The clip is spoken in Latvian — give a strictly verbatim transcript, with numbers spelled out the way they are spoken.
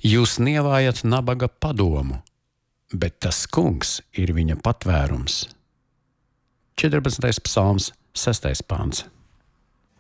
Jūs nievājat nabaga padomu, bet tas kungs ir viņa patvērums. četrpadsmitais psalms, sestais pāns.